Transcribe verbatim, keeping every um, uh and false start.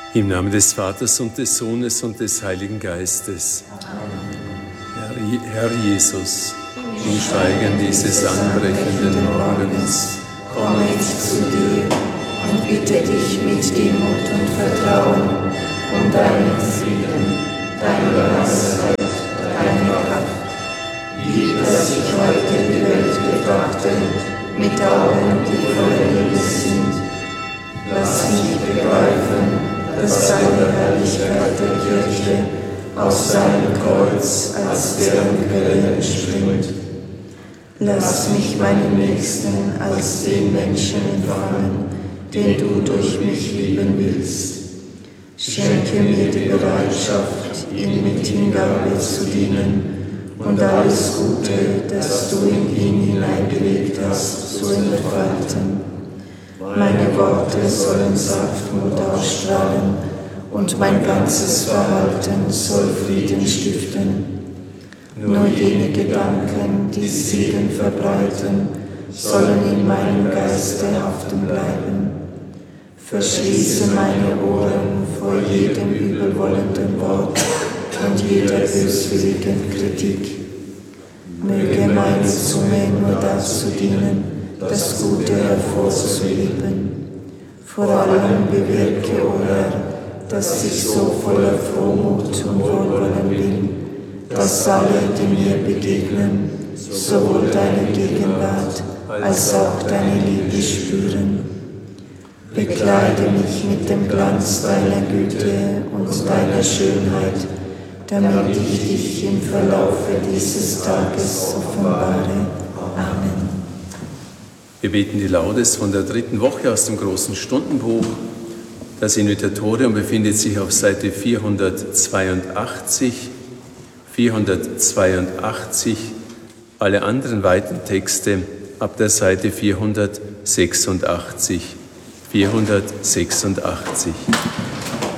Im Namen des Vaters und des Sohnes und des Heiligen Geistes. Amen. Herr, Herr Jesus, im Steigen dieses anbrechenden Morgens komme ich zu dir und bitte dich mit Demut und Vertrauen um deinen Frieden, deine Weisheit, deine Kraft. Gib, dass ich heute die Welt betrachte mit Augen, die voller Liebe sind. Lass mich begreifen, dass seine Herrlichkeit der Kirche aus seinem Kreuz als deren Quelle entspringt. Lass mich meinen Nächsten als den Menschen empfangen, den du durch mich lieben willst. Schenke mir die Bereitschaft, ihm mit Hingabe zu dienen und alles Gute, das du in ihn hineingelegt hast, zu entfalten. Meine Worte sollen Sanftmut ausstrahlen und mein ganzes Verhalten soll Frieden stiften. Nur jene Gedanken, die Segen verbreiten, sollen in meinem Geiste haften bleiben. Verschließe meine Ohren vor jedem übelwollenden Wort und jeder böswilligen Kritik. Möge meine Zunge nur dazu dienen, das Gute hervorzuheben. Vor allem bewirke, o Herr, dass ich so voller Frohmut und Wohlwollen bin, dass alle, die mir begegnen, sowohl deine Gegenwart als auch deine Liebe spüren. Bekleide mich mit dem Glanz deiner Güte und deiner Schönheit, damit ich dich im Verlaufe dieses Tages offenbare. Amen. Wir beten die Laudes von der dritten Woche aus dem großen Stundenbuch. Das Invitatorium befindet sich auf Seite vierhundertzweiundachtzig. vierhundertzweiundachtzig. Alle anderen weiteren Texte ab der Seite vierhundertsechsundachtzig. vierhundertsechsundachtzig.